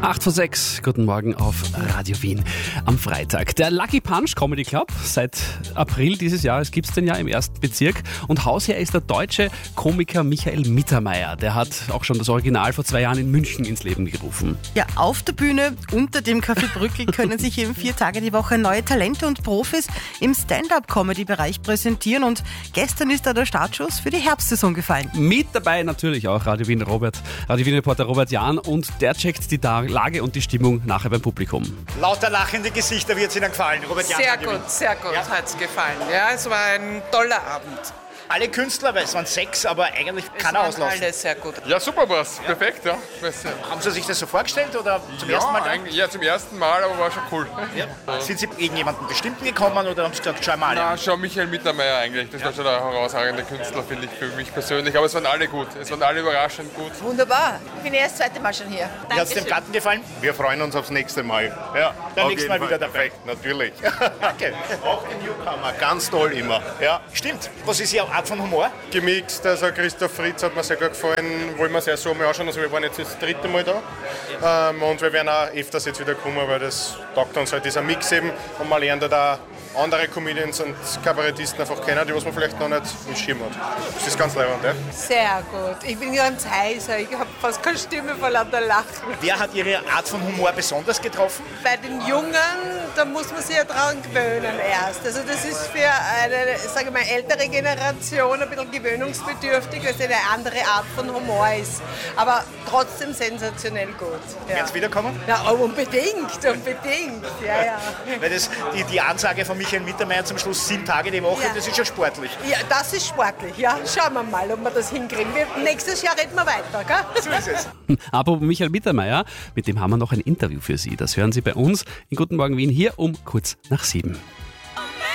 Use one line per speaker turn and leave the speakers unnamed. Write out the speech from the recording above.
8:06, guten Morgen auf Radio Wien am Freitag. Der Lucky Punch Comedy Club, seit April dieses Jahres gibt es den ja im 1. Bezirk und Hausherr ist der deutsche Komiker Michael Mittermeier. Der hat auch schon das Original vor 2 Jahren in München ins Leben gerufen.
Ja, auf der Bühne unter dem Café Brückl können sich eben 4 Tage die Woche neue Talente und Profis im Stand-up-Comedy-Bereich präsentieren und gestern ist da der Startschuss für die Herbstsaison gefallen.
Mit dabei natürlich auch Radio Wien-Reporter Robert Jahn und der checkt die Lage und die Stimmung nachher beim Publikum.
Lauter lachende Gesichter, wird es Ihnen gefallen, Robert Jahn?
Sehr gut, ja? Hat es gefallen. Ja, es war ein toller Abend.
Alle Künstler, weil es waren 6, aber eigentlich keiner auslassen.
Alle sehr gut.
Ja, super war's. Perfekt, ja.
Haben Sie sich das so vorgestellt oder zum ersten Mal?
Ja, zum ersten Mal, aber war schon cool.
Ja. Sind Sie gegen jemanden bestimmten gekommen oder haben Sie gesagt, schau mal alle?
Na, schon Michael Mittermeier eigentlich. Das war schon ein herausragender Künstler, finde ich, für mich persönlich. Aber es waren alle gut. Es waren alle überraschend gut.
Wunderbar. Ich bin erst das 2. Mal schon hier.
Wie hat es dem Garten gefallen?
Wir freuen uns aufs nächste Mal. Ja,
beim nächsten Mal wieder dabei.
Perfekt, natürlich.
Danke.
Auch die Newcomer, ganz toll immer. Ja.
Stimmt. Was ist Ihre Art von Humor?
Gemixt, also Christoph Fritz hat mir sehr gut gefallen, wollen wir sehr so mal anschauen, also wir waren jetzt das 3. Mal da und wir werden auch öfters jetzt wieder kommen, weil das taugt uns halt dieser Mix eben und man lernt da andere Comedians und Kabarettisten einfach kennen, die was man vielleicht noch nicht im Schirm hat. Das ist ganz leibend, ja?
Sehr gut. Ich bin ganz heiser, ich habe fast keine Stimme vor lauter Lachen.
Wer hat Ihre Art von Humor besonders getroffen?
Bei den Jungen, da muss man sich ja dran gewöhnen erst. Also das ist für eine, sage ich mal, ältere Generation ein bisschen gewöhnungsbedürftig, weil es eine andere Art von Humor ist. Aber trotzdem sensationell gut. Ja.
Werden Sie wiederkommen?
Ja, unbedingt. Ja.
Weil das, die Ansage von Michael Mittermeier zum Schluss 7 Tage die Woche, das ist schon sportlich.
Ja, das ist sportlich, ja. Schauen wir mal, ob wir das hinkriegen. Nächstes Jahr reden wir weiter, gell?
So ist es.
Aber Michael Mittermeier, mit dem haben wir noch ein Interview für Sie. Das hören Sie bei uns in Guten Morgen Wien hier um kurz nach 7.